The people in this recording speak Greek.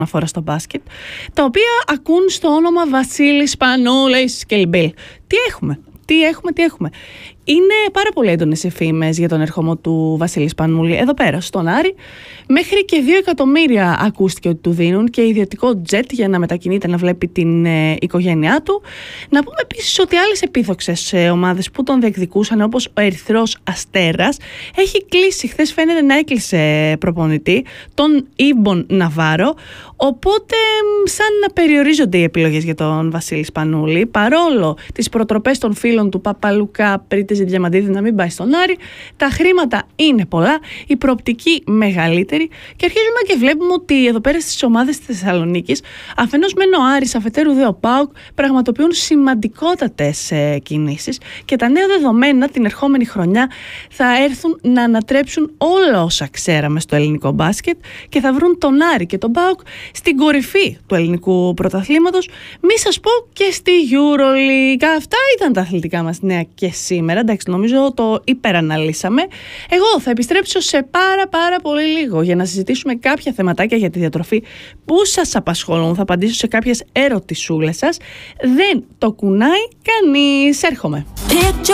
αφορά στο μπάσκετ, τα οποία ακούν στο όνομα Βασίλης Σπανούλης και Λιμπέλ. Τι έχουμε. Είναι πάρα πολύ έντονες οι φήμες για τον ερχομό του Βασίλη Σπανούλη εδώ πέρα στον Άρη. Μέχρι και 2 εκατομμύρια ακούστηκε ότι του δίνουν και ιδιωτικό τζετ για να μετακινείται να βλέπει την οικογένειά του. Να πούμε επίσης ότι άλλες επίδοξες ομάδες που τον διεκδικούσαν, όπως ο Ερυθρός Αστέρας, έχει κλείσει. Χθες φαίνεται να έκλεισε προπονητή, τον Ιμπον Ναβάρο. Οπότε, σαν να περιορίζονται οι επιλογές για τον Βασίλη Σπανούλη, παρόλο τις προτροπές των φίλων του Παπαλουκά, Πρίτες, Διαμαντίδη να μην πάει στον Άρη, τα χρήματα είναι πολλά, η προοπτική μεγαλύτερη και αρχίζουμε και βλέπουμε ότι εδώ πέρα στις ομάδες της Θεσσαλονίκης, αφενός μεν ο Άρης, αφετέρου δε ο ΠΑΟΚ, πραγματοποιούν σημαντικότατες κινήσεις και τα νέα δεδομένα την ερχόμενη χρονιά θα έρθουν να ανατρέψουν όλα όσα ξέραμε στο ελληνικό μπάσκετ και θα βρουν τον Άρη και τον ΠΑΟΚ στην κορυφή του ελληνικού πρωταθλήματος, μη σας πω και στη EuroLeague. Αυτά ήταν τα αθλητικά μας νέα και σήμερα. Εντάξει, νομίζω το υπεραναλύσαμε. Εγώ θα επιστρέψω σε πάρα πολύ λίγο για να συζητήσουμε κάποια θεματάκια για τη διατροφή που σας απασχολούν. Θα απαντήσω σε κάποιες ερωτησούλες σας. Δεν το κουνάει κανείς. Έρχομαι.